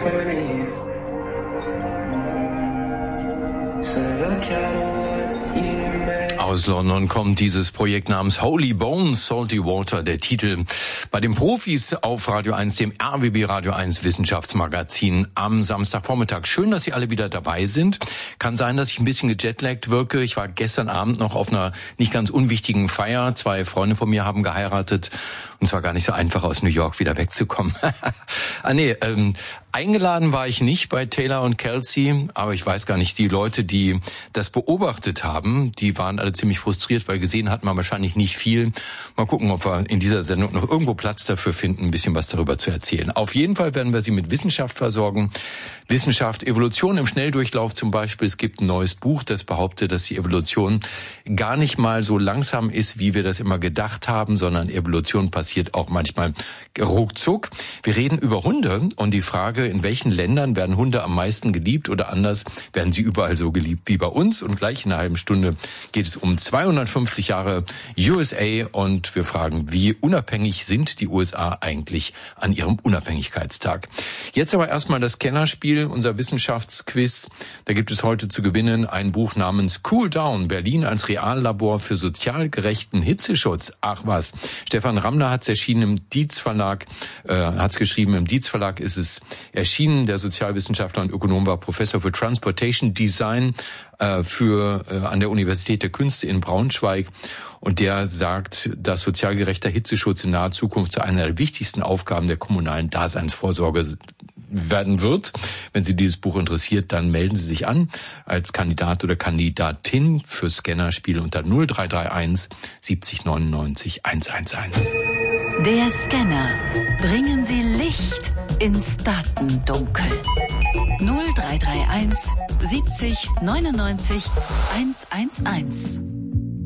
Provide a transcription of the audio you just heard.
funny. So look at what you made. Aus London kommt dieses Projekt namens Holy Bones, Salty Water, der Titel bei den Profis auf Radio 1, dem RBB Radio 1 Wissenschaftsmagazin am Samstagvormittag. Schön, dass Sie alle wieder dabei sind. Kann sein, dass ich ein bisschen gejetlaggt wirke. Ich war gestern Abend noch auf einer nicht ganz unwichtigen Feier. 2 Freunde von mir haben geheiratet. Und es war gar nicht so einfach, aus New York wieder wegzukommen. Eingeladen war ich nicht bei Taylor und Kelsey, aber ich weiß gar nicht, die Leute, die das beobachtet haben, die waren alle ziemlich frustriert, weil gesehen hat man wahrscheinlich nicht viel. Mal gucken, ob wir in dieser Sendung noch irgendwo Platz dafür finden, ein bisschen was darüber zu erzählen. Auf jeden Fall werden wir Sie mit Wissenschaft versorgen. Wissenschaft, Evolution im Schnelldurchlauf zum Beispiel. Es gibt ein neues Buch, das behauptet, dass die Evolution gar nicht mal so langsam ist, wie wir das immer gedacht haben, sondern Evolution passiert auch manchmal ruckzuck. Wir reden über Hunde und die Frage, in welchen Ländern werden Hunde am meisten geliebt oder anders, werden sie überall so geliebt wie bei uns? Und gleich in einer halben Stunde geht es um 250 Jahre USA und wir fragen, wie unabhängig sind die USA eigentlich an ihrem Unabhängigkeitstag? Jetzt aber erstmal das Kennerspiel, unser Wissenschaftsquiz. Da gibt es heute zu gewinnen ein Buch namens Cool Down, Berlin als Reallabor für sozial gerechten Hitzeschutz. Ach was, Stefan Ramler hat es erschienen im Dietz Verlag, im Dietz Verlag ist es erschienen. Der Sozialwissenschaftler und Ökonom war Professor für Transportation Design an der Universität der Künste in Braunschweig. Und der sagt, dass sozial gerechter Hitzeschutz in naher Zukunft zu einer der wichtigsten Aufgaben der kommunalen Daseinsvorsorge werden wird. Wenn Sie dieses Buch interessiert, dann melden Sie sich an als Kandidat oder Kandidatin für Scannerspiel unter 0331 70 99 111. Der Scanner. Bringen Sie Licht ins Datendunkel. 0331 70 99 111.